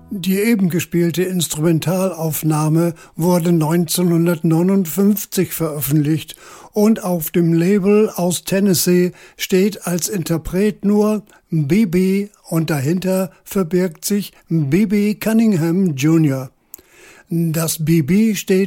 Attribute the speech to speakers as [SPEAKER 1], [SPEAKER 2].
[SPEAKER 1] Die eben gespielte Instrumentalaufnahme wurde 1959 veröffentlicht und auf dem Label aus Tennessee steht als Interpret nur B.B. und dahinter verbirgt sich B.B. Cunningham Jr. Das B.B. steht